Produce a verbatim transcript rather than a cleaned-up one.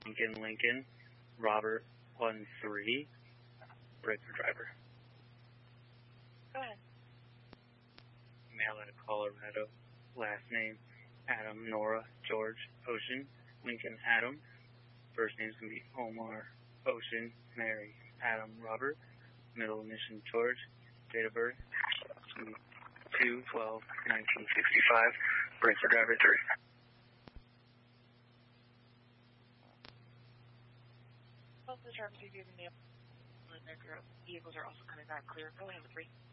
Lincoln, Lincoln, Robert, one three, breaker driver. Go ahead. Mail out of Colorado, last name, Adam, Nora, George, Ocean, Lincoln, Adam. First name's going to be Omar, Ocean, Mary, Adam, Robert. Middle initial, George. Date of birth, two twelve nineteen sixty-five, breaker driver three. Both the terms you've given me, vehicles are also coming back clear. Go ahead with three.